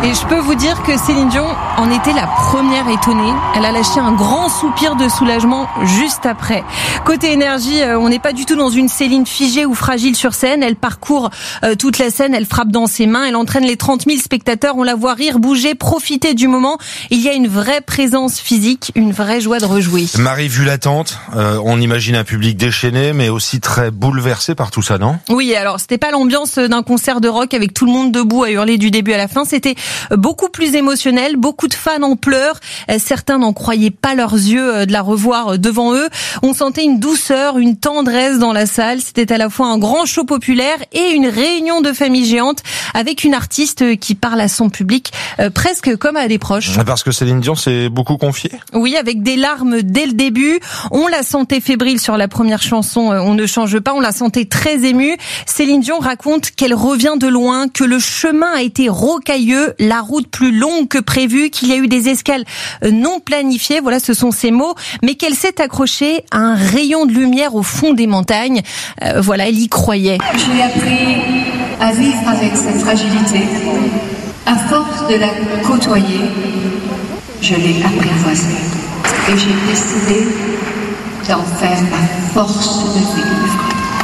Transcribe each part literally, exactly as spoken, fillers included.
Et je peux vous dire que Céline Dion en était la première étonnée. Elle a lâché un grand soupir de soulagement juste après. Côté énergie, on n'est pas du tout dans une Céline figée ou fragile sur scène. Elle parcourt euh, toute la scène, elle frappe dans ses mains, elle entraîne les trente mille spectateurs. On la voit rire, bouger, profiter du moment. Il y a une vraie présence physique, une vraie joie de rejouer. Marie, vu l'attente, euh, on imagine un public déchaîné, mais aussi très bouleversé par tout ça, non ? Oui, alors c'était pas l'ambiance d'un concert de rock avec tout le monde debout à hurler du début à la fin. C'était beaucoup plus émotionnel, beaucoup de fans en pleurs. Certains n'en croyaient pas leurs yeux de la revoir devant eux. On sentait une douceur, une tendresse dans la salle. C'était à la fois un grand show populaire et une réunion de famille géante avec une artiste qui parle à son public euh, presque comme à des proches. Parce que Céline Dion s'est beaucoup confiée. Oui, avec des larmes dès le début. On la sentait fébrile sur la première chanson euh, On ne change pas. On la sentait très émue. Céline Dion raconte qu'elle revient de loin, que le chemin a été rocailleux, la route plus longue que prévu, qu'il y a eu des escales non planifiées. Voilà, ce sont ses mots. Mais qu'elle s'est accrochée à un rayon de lumière au fond des montagnes. Euh, voilà, elle y croyait. J'ai appris à vivre avec cette fragilité. À force de la côtoyer, je l'ai apprivoisée. Et j'ai décidé d'en faire ma force de vivre.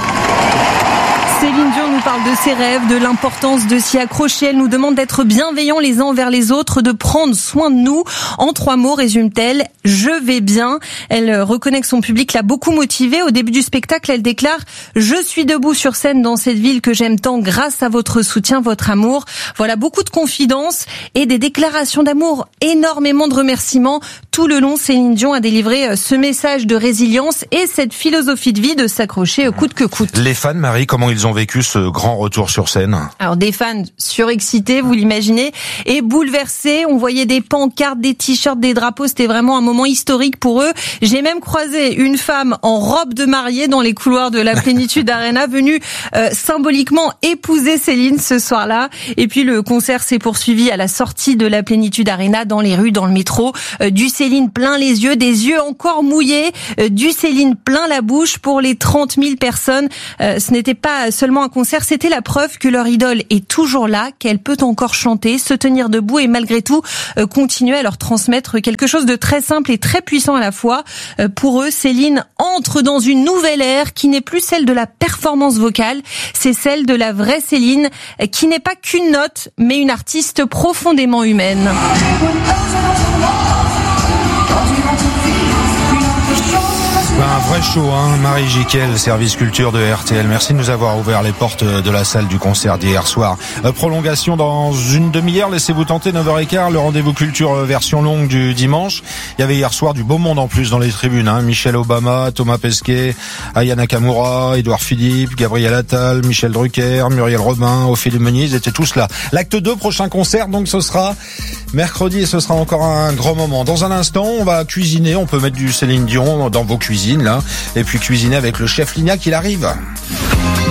Céline Dion nous parle de ses rêves, de l'importance de s'y accrocher. Elle nous demande d'être bienveillants les uns envers les autres, de prendre soin de nous. En trois mots, résume-t-elle, je vais bien. Elle reconnaît que son public l'a beaucoup motivée. Au début du spectacle, elle déclare « Je suis debout sur scène dans cette ville que j'aime tant grâce à votre soutien, votre amour ». Voilà, beaucoup de confidences et des déclarations d'amour, énormément de remerciements. Tout le long, Céline Dion a délivré ce message de résilience et cette philosophie de vie de s'accrocher coûte que coûte. Les fans, Marie, comment ils ont vécu ce grand retour sur scène? Alors des fans surexcités, vous l'imaginez, et bouleversés. On voyait des pancartes, des t-shirts, des drapeaux. C'était vraiment un moment historique pour eux. J'ai même croisé une femme en robe de mariée dans les couloirs de la Plénitude Arena, venue euh, symboliquement épouser Céline ce soir-là. Et puis le concert s'est poursuivi à la sortie de la Plénitude Arena, dans les rues, dans le métro. Euh, du Céline plein les yeux, des yeux encore mouillés, euh, du Céline plein la bouche pour les trente mille personnes. Euh, ce n'était pas seulement un concert, c'était la preuve que leur idole est toujours là, qu'elle peut encore chanter, se tenir debout et malgré tout euh, continuer à leur transmettre quelque chose de très simple et très puissant à la fois. Euh, pour eux, Céline entre dans une nouvelle ère qui n'est plus celle de la performance vocale, c'est celle de la vraie Céline, euh, qui n'est pas qu'une note, mais une artiste profondément humaine. Un vrai show, hein, Marie Jiquel, service culture de R T L. Merci de nous avoir ouvert les portes de la salle du concert d'hier soir. Euh, prolongation dans une demi-heure, laissez-vous tenter, neuf heures quinze, le rendez-vous culture version longue du dimanche. Il y avait hier soir du beau monde en plus dans les tribunes, hein. Michelle Obama, Thomas Pesquet, Aya Nakamura, Édouard Philippe, Gabriel Attal, Michel Drucker, Muriel Robin, Ophélie Meunier, ils étaient tous là. L'acte deux, prochain concert, donc ce sera mercredi et ce sera encore un grand moment. Dans un instant, on va cuisiner, on peut mettre du Céline Dion dans vos cuisines là, et puis cuisiner avec le chef Lignac, il arrive.